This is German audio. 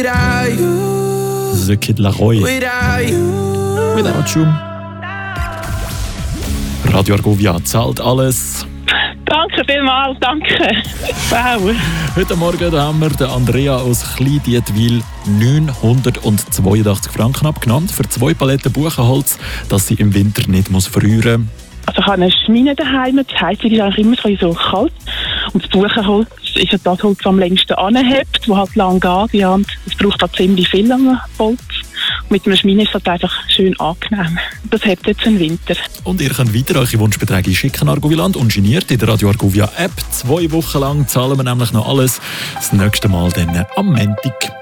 The Kid Laroi. Without you. Radio Argovia zahlt alles. Danke vielmals, danke. Wow. Heute Morgen haben wir den Andrea aus Kleindietwil 982 Franken abgenommen für 2 Paletten Buchenholz, das sie im Winter nicht frieren muss. Also ich habe eine Schmine daheim, das heisst, sie ist eigentlich immer so kalt. Und das Buchenholz ist ja das Holz, das am längsten anhebt, das halt lang geht. Ja, und es braucht auch ziemlich viel an Holz. Und mit einer Schmine ist das einfach schön angenehm. Das hebt jetzt im Winter. Und ihr könnt weiter eure Wunschbeträge schicken, Argoviland, ungeniert in der Radio Argovia App. 2 Wochen lang zahlen wir nämlich noch alles. Das nächste Mal dann am Montag.